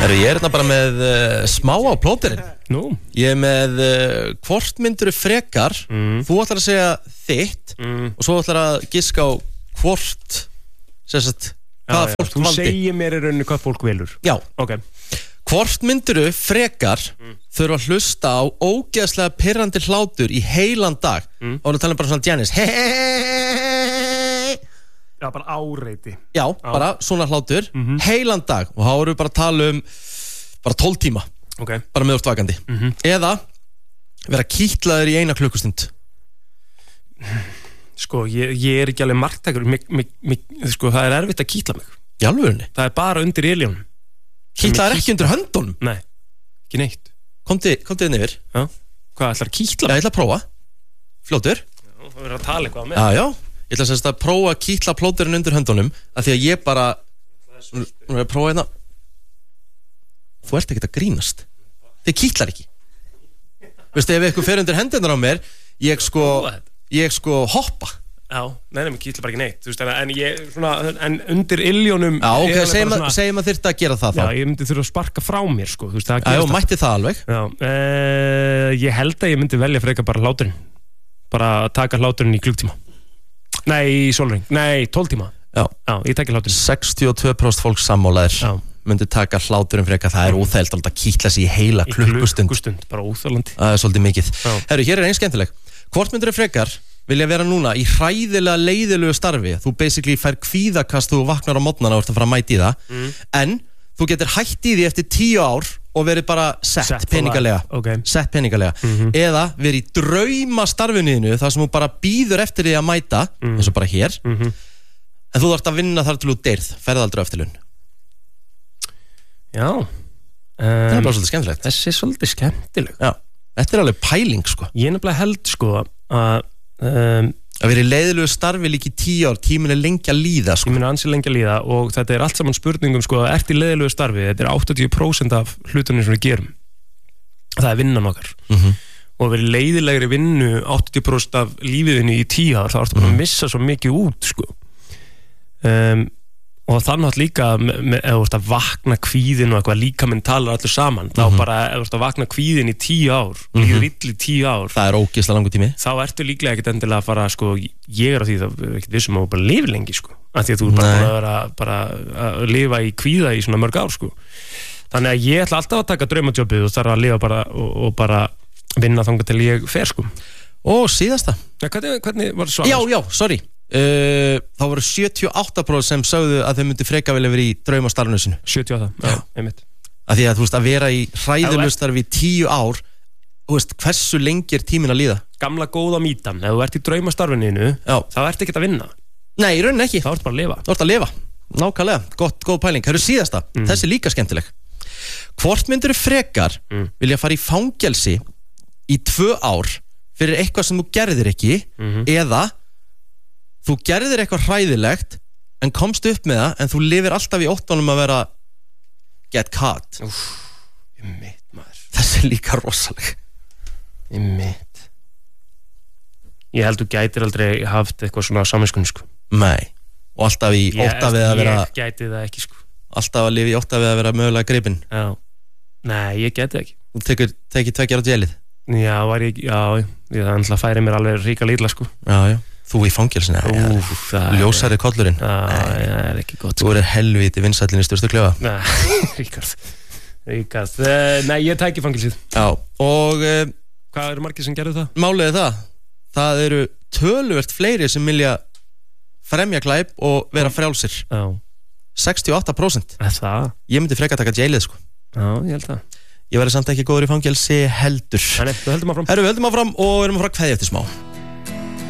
Ég hérna bara með smá á plóterinn. Nú? Ég með hvort myndirðu frekar, þú ætlar að segja þitt og svo ætlar að giska á hvort, hvaða fólk þú valdi. Þú segir mér í rauninni hvað fólk velur. Já. Ok. Hvort myndirðu frekar þurfa að hlusta á ógeðslega pirrandi hlátur í heilan dag og við talum bara svona Janis Já, bara áreiti. Já, bara svona hlátur heilan dag og þá erum við bara að tala um bara 12 tíma bara meðúrstvakandi eða vera kýtlaður í 1 klukkustund. Sko, ég ekki alveg marktækur sko, það erfitt að kýtla mig. Í alvörunni? Það bara undir iljónum. Kýtlaður ekki undir höndunum? Nei, ekki neitt. Komdu inn yfir. Já. Hvað, ætlar að kýtla mig? Já, ég ætla að prófa. Fljótur. Já, það verður að tala eitthvað með. Já. Ég ætla að prófa að kýtla plóterinn undir höndunum af því að ég bara nú er að prófa hérna. Þú ert ekkert að grínast. Þið kýtlar ekki. Veistu, ef eitthvað fer undir hendunar á mér ég sko hoppa. Já, mér kýtla bara ekki neitt. Þú veist, en undir iljónum. Já, ok, segjum að þyrfti að gera það þá. Já, ég myndi þurfa að sparka frá mér, sko. Þú veist, já, mætti það alveg. Já, ég held að ég myndi velja frekar bara hláturinn. Bara að taka hláturinn í klukktíma. Nei, sólring. Nei, 12 tíma. Já, ég tekja hláturinn. 62% fólk sammálaðir myndi taka hláturinn frekar. Það er óþægilegt að kýtla sig í heila klukkustund. Bara óþælandi. Það er svolítið mikið. Herru, hér er einn skemmtileg. Hvort myndirðu frekar vilja vera núna í hræðilega leiðilegu starfi? Þú basically fær kvíðakast þú vaknar á morgnana og ert að fara að mæta í það. En þú getur hætt í því eftir 10 ár og verið bara sett peningalega. Sett peningalega. Eða verið í drauma starfinu þar sem þú bara býður eftir því að mæta eins og bara hér. En þú þarft að vinna þar til þú deyrð. Ferð aldrei eftirlaun. Já. Það er bara svolítið skemmtilegt. Þessi er svolítið skemmtileg. Já. Þetta er alveg pæling, sko. Ég nefnilega held, sko, að vera í leiðilegu starfi líka í 10 ár, tíminn er lengi að líða, sko. Tíminn er ansi lengi að líða og þetta er allt saman spurningum, sko, að ert í leiðilegu starfi, þetta er 80% af hlutunum sem við gerum. Það er vinnan okkar. Og að vera í leiðilegri vinnu 80% af lífiðinu í 10 ár, þá ertu bara að missa svo mikið út, sko. Og þannig að líka ef þú ert að vakna kvíðin og eitthvað líkaminn talar allir saman þá bara ef þú ert að vakna kvíðin í 10 ár líður illa í 10 ár það er ógeðslega langur tími þá ertu líklega ekkert endilega að fara sko, ég er á því það er ekkert vissum að þú bara lifi lengi sko, af því að þú er bara að vera bara að lifa í kvíða í svona mörg ár sko. Þannig að ég ætla alltaf að taka draumadjópið og þarf að lifa bara og bara vinna þangað til ég fer sko. Og síðasta hvernig var svar? Já, sorry þá voru 78% sem sögðu að þau myndi freka vilja vera í draumastarfinu sinu 78, já, einmitt af því að þú veist að vera í hræðilustarfi í 10 ár þú veist hversu lengi er tíminn að líða gamla góða mítan, ef þú ert í draumastarfinu þá ert ekki að vinna nei, í rauninni ekki þá ert bara að lifa þú ert að lifa, nákvæmlega, góð pæling það eru síðasta, þessi er líka skemmtileg hvort myndirðu frekar vilja fara í fangelsi í 2 ár fyrir eitthvað sem þú gerðir ekki eða þú gerðir eitthvað hræðilegt en komst upp með það en þú lifir alltaf í óttanum að vera get caught mitt maður þessi er líka rosaleg mitt ég held þú gætir aldrei haft eitthvað svona samviskun sko. Nei, og alltaf í ótta við að vera ég gæti það ekki sko. alltaf að lifa í ótta við að vera mögulega gripinn nei, ég gæti ekki þú tekir 2 ára djelið já, það er alltaf færi mér alveg ríka lítla sko. já þú í fangelsinu ljósari kollurinn það er ekki gott þú er helvíti vinsællin í styrstu klefa Ríkard nei, ég tæki fangelsið já, og hvað eru margir sem gerðu það? Málið er það eru töluvert fleiri sem vilja fremja glæp og vera frjálsir 68% ég myndi freka taka jailið sko. já, ég held það ég verði samt ekki góður í fangelsi heldur við höldum áfram og erum að fara að kveðja eftir smá